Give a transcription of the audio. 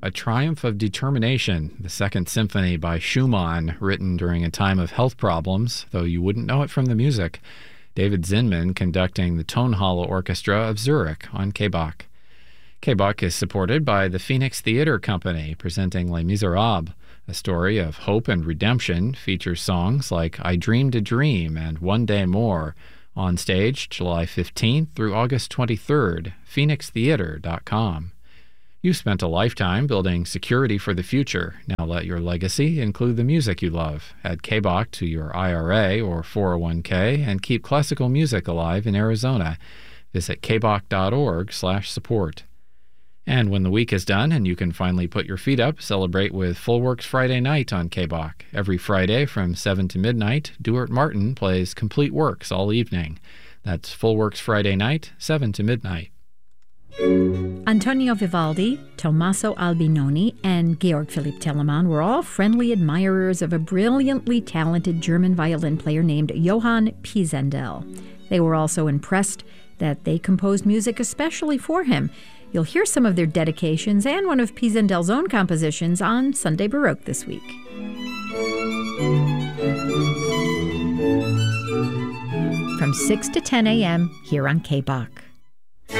A Triumph of Determination, the Second Symphony by Schumann, written during a time of health problems, though you wouldn't know it from the music. David Zinman conducting the Tonhalle Orchestra of Zurich on KBach. KBach is supported by the Phoenix Theatre Company, presenting Les Miserables. A story of hope and redemption, features songs like I Dreamed a Dream and One Day More. On stage July 15th through August 23rd, phoenixtheater.com. You spent a lifetime building security for the future. Now let your legacy include the music you love. Add KBach to your IRA or 401k and keep classical music alive in Arizona. Visit kbach.org/support. And when the week is done and you can finally put your feet up, celebrate with Full Works Friday night on KBach. Every Friday from 7 to midnight, Duart Martin plays complete works all evening. That's Full Works Friday night, 7 to midnight. Antonio Vivaldi, Tommaso Albinoni, and Georg Philipp Telemann were all friendly admirers of a brilliantly talented German violin player named Johann Pisendel. They were also impressed that they composed music especially for him. You'll hear some of their dedications and one of Pisendel's own compositions on Sunday Baroque this week. From 6 to 10 a.m. here on KBach.